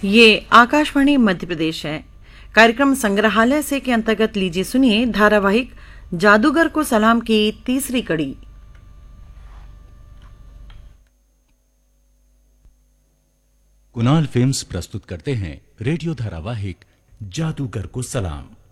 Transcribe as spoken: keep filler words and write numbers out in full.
ये आकाशवाणी मध्य प्रदेश है। कार्यक्रम संग्रहालय से के अंतर्गत लीजिए सुनिए धारावाहिक जादूगर को सलाम की तीसरी कड़ी। कुणाल फिल्म्स प्रस्तुत करते हैं रेडियो धारावाहिक जादूगर को सलाम।